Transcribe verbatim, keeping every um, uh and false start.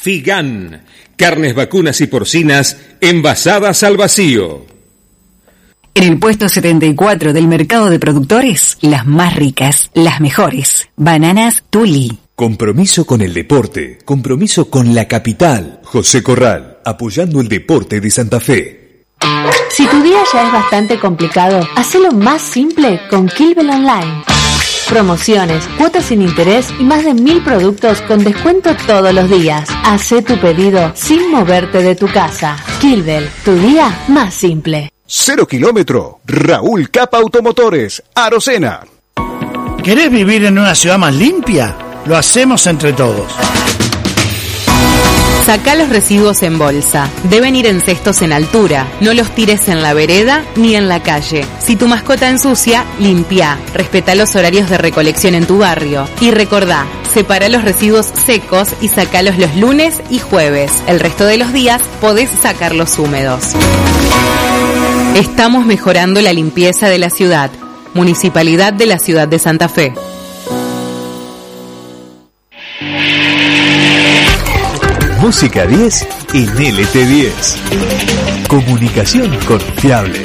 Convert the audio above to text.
Figan, carnes vacunas y porcinas envasadas al vacío. En el puesto setenta y cuatro del mercado de productores, las más ricas, las mejores. Bananas Tuli. Compromiso con el deporte, compromiso con la capital. José Corral, apoyando el deporte de Santa Fe. Si tu día ya es bastante complicado, hacelo más simple con Kilbel Online. Promociones, cuotas sin interés y más de mil productos con descuento todos los días. Hacé tu pedido sin moverte de tu casa. Kilbel, tu día más simple. Cero kilómetro. Raúl Capa Automotores, Arocena. ¿Querés vivir en una ciudad más limpia? Lo hacemos entre todos. Sacá los residuos en bolsa. Deben ir en cestos en altura. No los tires en la vereda ni en la calle. Si tu mascota ensucia, limpia. Respetá los horarios de recolección en tu barrio. Y recordá, separa los residuos secos y sacalos los lunes y jueves. El resto de los días podés sacarlos húmedos. Estamos mejorando la limpieza de la ciudad. Municipalidad de la Ciudad de Santa Fe. Música diez en L T diez. Comunicación confiable.